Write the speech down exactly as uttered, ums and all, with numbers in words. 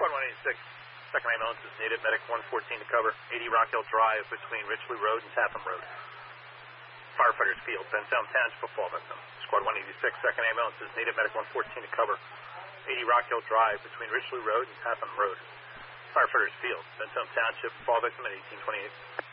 Squad one eighty-six, second ambulance is needed. Medic one fourteen to cover. eighty Rock Hill Drive between Richley Road and Tappan Road. Firefighters field, Bensalem Township, a fall victim. Squad one eighty-six, second ambulance is needed. Medic one fourteen to cover. eighty Rock Hill Drive between Richley Road and Tappan Road. Firefighters field, Bensalem Township, fall victim at eighteen twenty-eight.